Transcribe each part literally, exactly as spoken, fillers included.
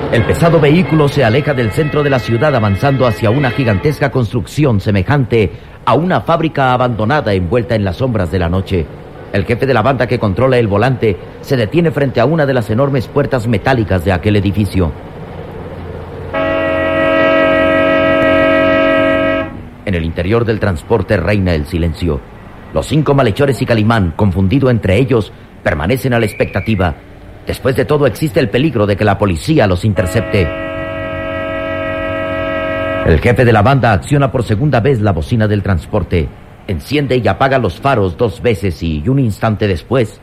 El pesado vehículo se aleja del centro de la ciudad avanzando hacia una gigantesca construcción semejante a una fábrica abandonada envuelta en las sombras de la noche. El jefe de la banda que controla el volante se detiene frente a una de las enormes puertas metálicas de aquel edificio. En el interior del transporte reina el silencio. Los cinco malhechores y Calimán, confundido entre ellos, permanecen a la expectativa. Después de todo, existe el peligro de que la policía los intercepte. El jefe de la banda acciona por segunda vez la bocina del transporte. Enciende y apaga los faros dos veces y un instante después,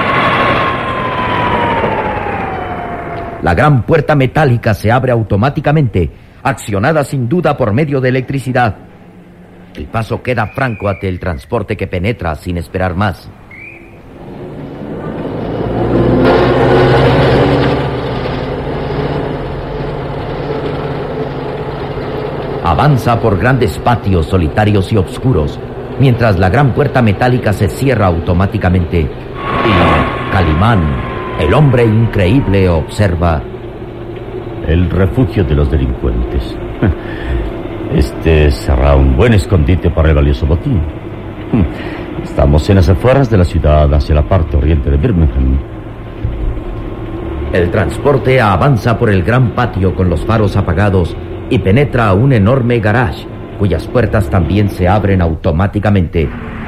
la gran puerta metálica se abre automáticamente, accionada sin duda por medio de electricidad. El paso queda franco ante el transporte que penetra sin esperar más. Avanza por grandes patios solitarios y oscuros, mientras la gran puerta metálica se cierra automáticamente. Y Calimán, el hombre increíble, observa: el refugio de los delincuentes. Este será un buen escondite para el valioso botín. Estamos en las afueras de la ciudad, hacia la parte oriente de Birmingham. El transporte avanza por el gran patio con los faros apagados y penetra a un enorme garage, cuyas puertas también se abren automáticamente.